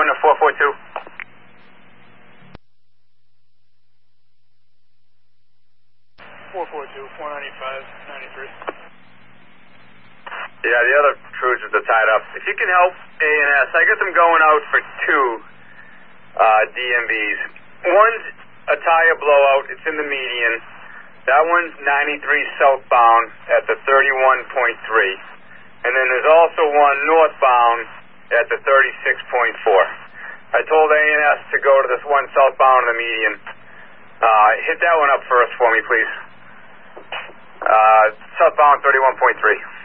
to 442. 495, 93. Yeah, the other cruisers are tied up. If you can help A&S, I got them going out for 2 DMVs. One's a tire blowout. It's in the median. That one's 93 southbound at the 31.3. And then there's also one northbound at the 36.4. I told A&S to go to this one southbound in the median. Hit that one up first for me, please. Southbound 31.3.